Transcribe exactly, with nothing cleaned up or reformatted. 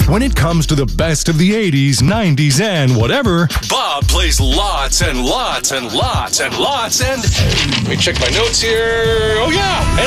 When it comes to the best of the eighties, nineties, and whatever, Bob plays lots and lots and lots and lots and... Let me check my notes here. Oh, yeah. And